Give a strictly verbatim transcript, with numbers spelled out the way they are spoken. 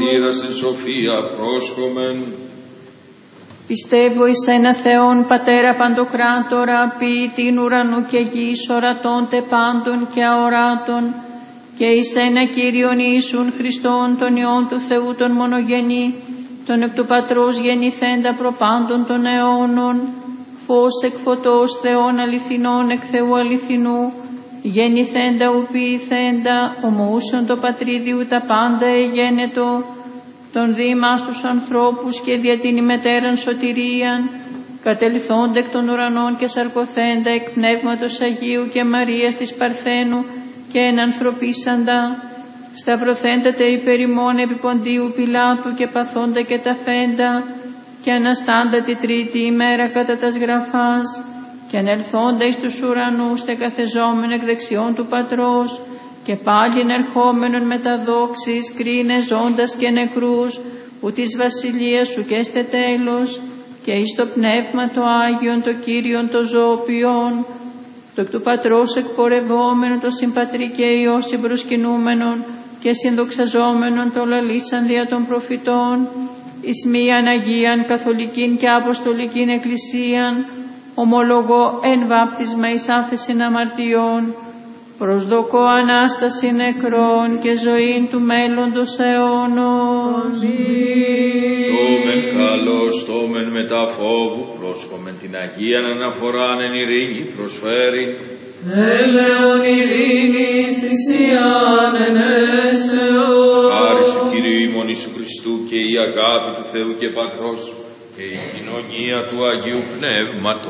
σωτήρας εν σοφία πρόσκομεν. Πιστεύω εις ένα Θεόν Πατέρα Παντοκράτορα, ποιητήν ουρανού και γης, ορατών τε πάντων και αοράτων, και εις ένα Κύριον Ιησούν Χριστόν, τον Υιόν του Θεού τον μονογενή, τον εκ του Πατρός γεννηθέντα προπάντων των αιώνων, φως εκ φωτός Θεών αληθινών εκ Θεού αληθινού, γεννηθέντα ουποιηθέντα, ομοούσον το πατρίδιου τα πάντα εγένετο, τον δήμα στους ανθρώπους και δια την ημετέραν σωτηρίαν, κατελθόντα εκ των ουρανών και σαρκωθέντα εκ Πνεύματος Αγίου και Μαρίας της Παρθένου και ενανθρωπίσαντα, σταυρωθέντα τε υπερ ημών επί Ποντίου Πιλάτου και παθόντα και ταφέντα, και αναστάντα τη τρίτη ημέρα κατά τας γραφάς, και ανελθόντα εις τους ουρανούς τε καθεζόμενο εκ δεξιών του Πατρός, και πάλιν ερχόμενον με τα δόξης, κρίνε ζώντας και νεκρούς, που της βασιλείας σου και έστε τέλος, και εις το Πνεύμα το Άγιον, το Κύριον το ζωοποιόν, το εκ του Πατρός εκπορευόμενον, το συμπατρί και Υιό συμπροσκυνούμενον, και συνδοξαζόμενον το λαλήσαν δια των προφητών, εις μίαν Αγίαν Καθολικήν και Αποστολικήν Εκκλησίαν, ομολογώ εν βάπτισμα εις άφεσιν αμαρτιών, προσδοκώ Ανάσταση νεκρών και ζωήν του μέλλοντος αιώνος. Στόμεν καλώς, στόμεν μετά φόβου, πρόσκομεν την Αγίαν αναφοράν εν ειρήνη προσφέρει. Έλεον ειρήνης θυσίαν εν έσεως. Χάρις του Κυρίου ημών Ιησού Χριστού και η αγάπη του Θεού και Πατρός και η κοινωνία του Αγίου Πνεύματος